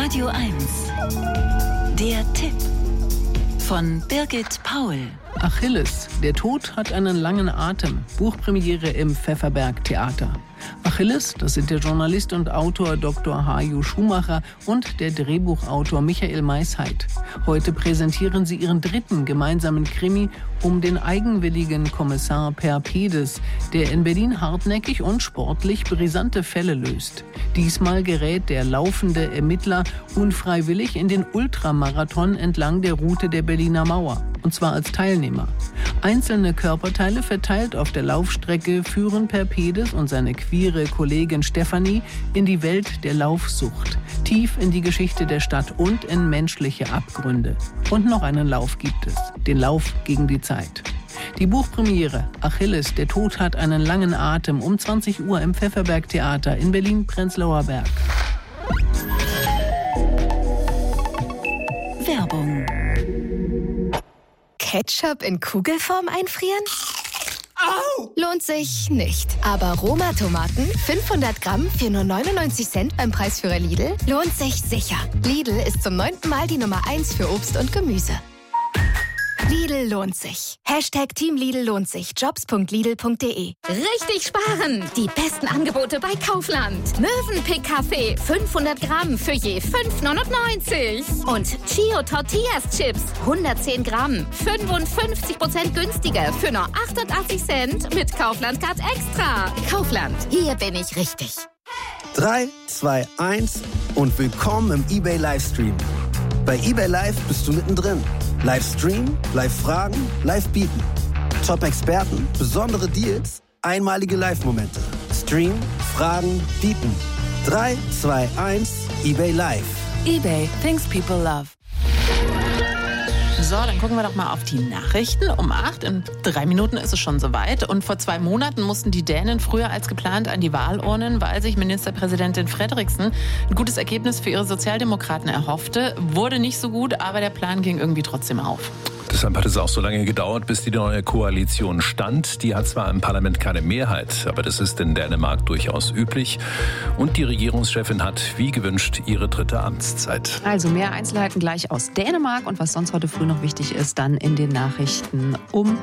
Radio 1. Der Tipp von Birgit Paul. Achilles, der Tod hat einen langen Atem. Buchpremiere im Pfefferberg Theater. Achilles, das sind der Journalist und Autor Dr. Hajo Schumacher und der Drehbuchautor Michael Maisheit. Heute präsentieren sie ihren dritten gemeinsamen Krimi um den eigenwilligen Kommissar Perpedes, der in Berlin hartnäckig und sportlich brisante Fälle löst. Diesmal gerät der laufende Ermittler unfreiwillig in den Ultramarathon entlang der Route der Berliner Mauer. Und zwar als Teilnehmer. Einzelne Körperteile verteilt auf der Laufstrecke führen Perpedes und seine queere Kollegin Stefanie in die Welt der Laufsucht, tief in die Geschichte der Stadt und in menschliche Abgründe. Und noch einen Lauf gibt es, den Lauf gegen die Zeit. Die Buchpremiere Achilles, der Tod hat einen langen Atem um 20 Uhr im Pfefferberg Theater in Berlin-Prenzlauer Berg. Werbung. Ketchup in Kugelform einfrieren? Au! Lohnt sich nicht. Aber Roma-Tomaten, 500 Gramm für nur 99 Cent beim Preisführer Lidl, lohnt sich sicher. Lidl ist zum 9. Mal die Nummer 1 für Obst und Gemüse. Lidl lohnt sich. Hashtag Team Lidl lohnt sich. Jobs.lidl.de. Richtig sparen! Die besten Angebote bei Kaufland. Mövenpick-Kaffee, 500 Gramm für je 5,99. Und Chio Tortillas Chips, 110 Gramm, 55% günstiger für nur 88 Cent mit Kaufland-Card Extra. Kaufland, hier bin ich richtig. 3, 2, 1 und willkommen im eBay Livestream. Bei eBay Live bist du mittendrin. Livestream, Live-Fragen, Live-Bieten. Top-Experten, besondere Deals, einmalige Live-Momente. Stream, Fragen, Bieten. 3, 2, 1, eBay Live. eBay, things people love. So, dann gucken wir doch mal auf die Nachrichten. Um 8, in 3 Minuten ist es schon soweit. Und vor 2 Monaten mussten die Dänen früher als geplant an die Wahlurnen, weil sich Ministerpräsidentin Frederiksen ein gutes Ergebnis für ihre Sozialdemokraten erhoffte. Wurde nicht so gut, aber der Plan ging irgendwie trotzdem auf. Deshalb hat es auch so lange gedauert, bis die neue Koalition stand. Die hat zwar im Parlament keine Mehrheit, aber das ist in Dänemark durchaus üblich. Und die Regierungschefin hat, wie gewünscht, ihre 3. Amtszeit. Also mehr Einzelheiten gleich aus Dänemark und was sonst heute früh noch wichtig ist, dann in den Nachrichten um